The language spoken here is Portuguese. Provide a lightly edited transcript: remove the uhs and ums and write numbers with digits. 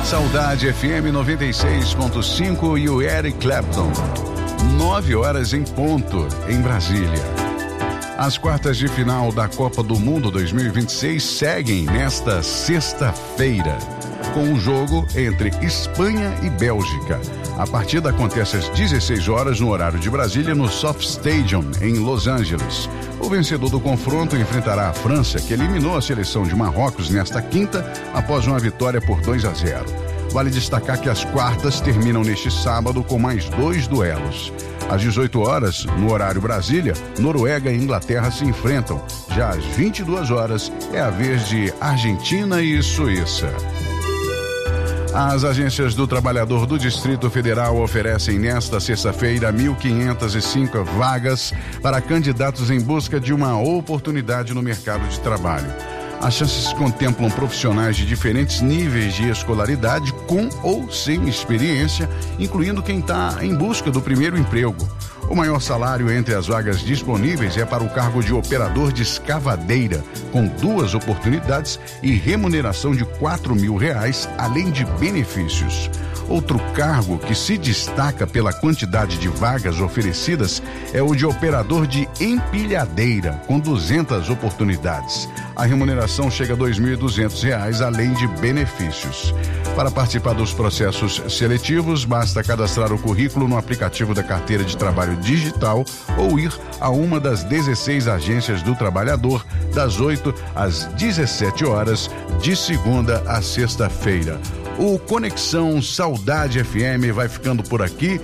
Saudade FM 96.5 e o Eric Clapton. 9 horas em ponto, em Brasília. As quartas de final da Copa do Mundo 2026 seguem nesta sexta-feira, com um jogo entre Espanha e Bélgica. A partida acontece às 16 horas no horário de Brasília, no Soft Stadium, em Los Angeles. O vencedor do confronto enfrentará a França, que eliminou a seleção de Marrocos nesta quinta, após uma vitória por 2-0. Vale destacar que as quartas terminam neste sábado com mais 2 duelos. Às 18 horas, no horário Brasília, Noruega e Inglaterra se enfrentam. Já às 22 horas, é a vez de Argentina e Suíça. As agências do trabalhador do Distrito Federal oferecem nesta sexta-feira 1.505 vagas para candidatos em busca de uma oportunidade no mercado de trabalho. As chances contemplam profissionais de diferentes níveis de escolaridade, com ou sem experiência, incluindo quem está em busca do primeiro emprego. O maior salário entre as vagas disponíveis é para o cargo de operador de escavadeira, com 2 oportunidades e remuneração de R$4.000, além de benefícios. Outro cargo que se destaca pela quantidade de vagas oferecidas é o de operador de empilhadeira, com 200 oportunidades. A remuneração chega a R$2.200, além de benefícios. Para participar dos processos seletivos, basta cadastrar o currículo no aplicativo da Carteira de Trabalho Digital ou ir a uma das 16 agências do trabalhador, das 8 às 17 horas, de segunda a sexta-feira. O Conexão Saudade FM vai ficando por aqui.